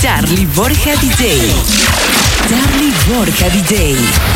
Charlie Borja DJ. Charlie Borja DJ.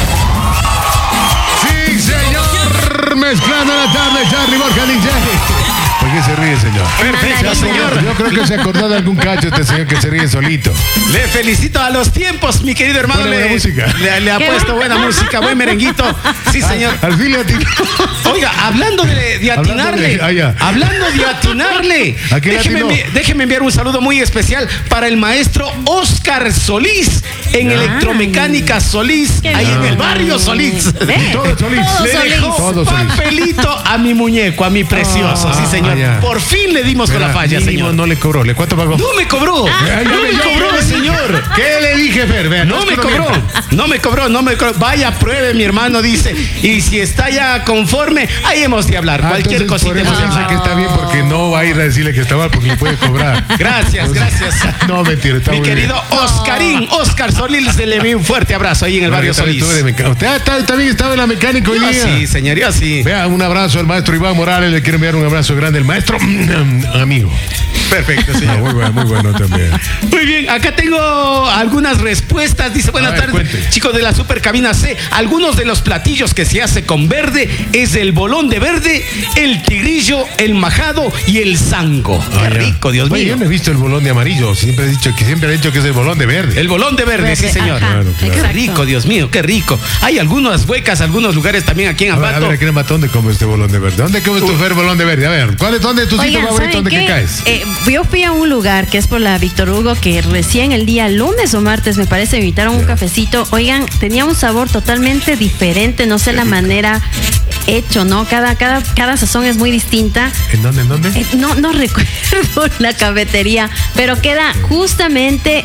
Sí, señor. Mezclando la tarde, Charlie Borja DJ. ¿Por qué se ríe, señor? Perfecto, señor. Yo creo que se acordó de algún cacho este señor que se ríe solito. Le felicito a los tiempos, mi querido hermano. Buena música. Le ha puesto buena música, buen merenguito. Sí, señor. Al fin le atinó. Oiga, hablando de atinarle. Hablando de atinarle. ¿A qué le atinó? Déjeme enviar un saludo muy especial para el maestro Oscar Solís en Electromecánica Solís, ahí en el barrio Solís. Todo Solís. Le dejó papelito a mi muñeco, a mi precioso, sí, señor. Por fin le dimos con la falla, señor. No le cobró. ¿Le cuánto pagó? No me cobró. No me cobró, señor. ¿Qué le dije, Fer? Vea, No me cobró. Vaya, pruebe, mi hermano, dice. Y si está ya conforme, ahí hemos de hablar. Cualquier cosita. Por eso piensa que está bien, porque no va a ir a decirle que está mal, porque le puede cobrar. Gracias. No, mentira, está mi muy querido bien. Oscarín, Oscar Solís, se le envía un fuerte abrazo ahí en el barrio Solís. Usted también estaba en la mecánica hoy día. Sí, señor, yo sí. Vea, un abrazo al maestro Iván Morales. Le quiero enviar un abrazo grande al maestro amigo. Perfecto, señor. Muy bueno también. Muy bien, acá tengo algunas respuestas. Dice, buenas tardes, cuente. chicos de la Super Cabina C. Algunos de los platillos que se hace con verde es el bolón de verde, el tigrillo, el majado y el zango. Qué rico, Dios mío. Yo no he visto el bolón de amarillo. Siempre he dicho que es el bolón de verde. El bolón de verde, sí, señor. Claro. Qué rico, Dios mío, qué rico. Hay algunas huecas, algunos lugares también aquí en Ambato. A ver, aquí en Ambato, ¿dónde come este bolón de verde? ¿Dónde come tu Fer bolón de verde? A ver, ¿dónde es tu sitio favorito? ¿Dónde que caes? Yo fui a un lugar que es por la Víctor Hugo, que recién el día lunes o martes, me parece, me invitaron un cafecito. Oigan, tenía un sabor totalmente diferente, no sé la manera hecho, ¿no? Cada sazón es muy distinta. ¿En dónde? No recuerdo la cafetería, pero queda justamente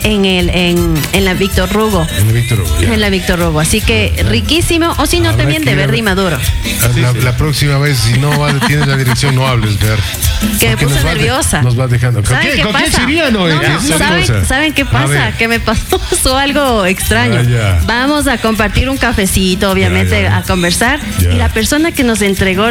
en la Víctor Hugo. En la Víctor Hugo, así que riquísimo, o si no, también de verde y maduro. La próxima vez, si no tienes la dirección, no hables, Ver. Que me puse nerviosa. Nos vas dejando. ¿Con qué chiriano? ¿Saben qué pasa? Que me pasó algo extraño. Vamos a compartir un cafecito, obviamente, a conversar. Y la persona que nos entregó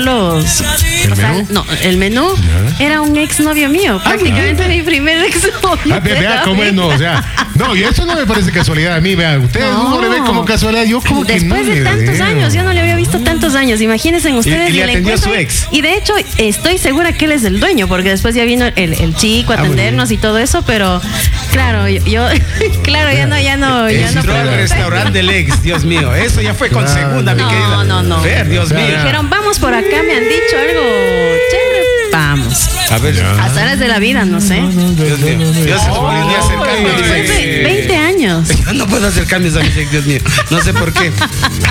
el menú era un exnovio mío. Prácticamente mi primer exnovio. Vea cómo es, no, o sea, no, y eso no me parece casualidad a mí, vea. Ustedes no le ven como casualidad, yo como que después de tantos años, yo no le había visto tantos años. Imagínense ustedes. Y le atendió a su ex. Y de hecho, estoy segura que él es el dueño, porque después ya vino el chico a atendernos y todo eso, pero claro, claro, ya no. Entró al restaurante del ex, Dios mío. Eso ya fue con segunda, mi querida. No. Ver, Dios mío. Dijeron, vamos por acá, me han dicho algo chévere. Vamos. A ver. Azares de la vida, no sé. Dios mío. Dios volvió a hacer cambios. 20 años. Yo no puedo hacer cambios a mi ex, Dios mío. No sé por qué.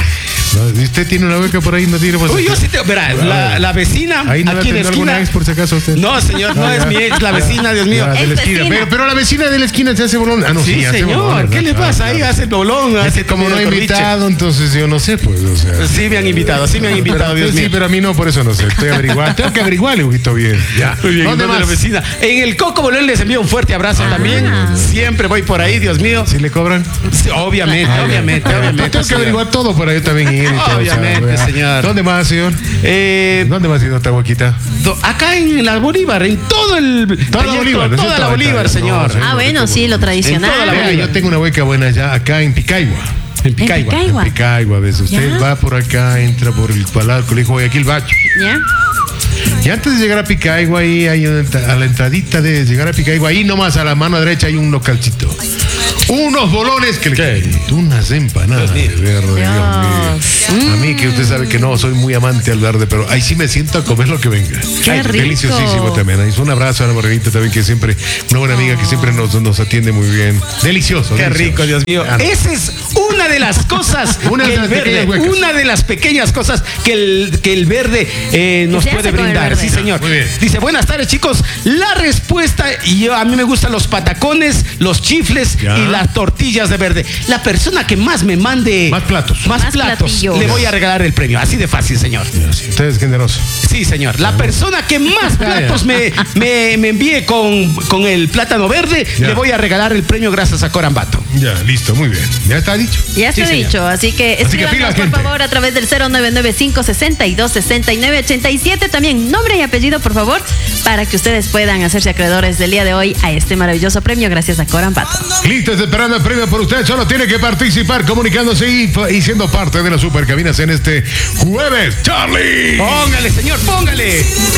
No, usted tiene una beca por ahí, no tiene. Uy, yo sí tengo. Verá, la vecina. Ahí no aquí en la esquina. ¿Alguna ex por si acaso usted? No, señor, no es mi ex, la vecina, Dios mío. De la esquina. Pero la vecina de la esquina se hace bolón. Sí, señor. ¿Qué le pasa? Ahí hace el bolón. Como no he invitado, entonces yo no sé, pues, o sea. Sí me han invitado, Dios mío. Sí, pero a mí no, por eso no sé. Estoy averiguando. Tengo que averiguarle un poquito bien. Ya. Muy bien. ¿Dónde más? La vecina. En el Coco Bolón les envío un fuerte abrazo también. Siempre voy por ahí, Dios mío. ¿Sí le cobran? Sí, obviamente. Tengo que averiguar todo por ahí también. Obviamente, señor. ¿Dónde más, señor? ¿Dónde más, señor Tahuaquita? Acá en la Bolívar, en todo el. Toda la Bolívar, señor. Bueno, sí, lo tradicional. Yo tengo una hueca buena allá, acá en Picaigua. En Picaigua, ¿ves? Usted va por acá, entra por el Colegio Guayaquil Bacho. ¿Ya? Y antes de llegar a Picaigua, ahí hay a la entradita de llegar a Picaigua, ahí nomás a la mano derecha hay un localcito. Unos bolones que unas empanadas de verde, Dios mío. A mí que usted sabe que no soy muy amante al verde, pero ahí sí me siento a comer lo que venga. Qué rico. Deliciosísimo también. Ahí un abrazo a la Margarita también, que siempre, una buena amiga que siempre nos atiende muy bien. Delicioso. Qué rico, Dios mío. Esa es una de las cosas una de las pequeñas cosas que el verde nos puede brindar. Sí, señor. Muy bien. Dice, buenas tardes, chicos. La respuesta, a mí me gustan los patacones, los chifles y las tortillas de verde. persona que más me mande Más platos. más Más platos, platillos. le voy a regalar el premio. Así de fácil, señor. Usted es generoso. Sí, señor. La persona que más platos me envíe con el plátano verde, Ya. le voy a regalar el premio gracias a Corambato. Ya, listo, muy bien. Ya está dicho. Ya está Sí, señor. dicho, así que Así que escríbanos pila, por gente. favor a través del 0995626987. También nombre y apellido, por favor, para que ustedes puedan hacerse acreedores del día de hoy a este maravilloso premio gracias a Corambato. Listo, esperando el premio por usted. Solo tiene que participar comunicándose y siendo parte de las supercabinas en este jueves. ¡Charlie! Póngale, señor, póngale.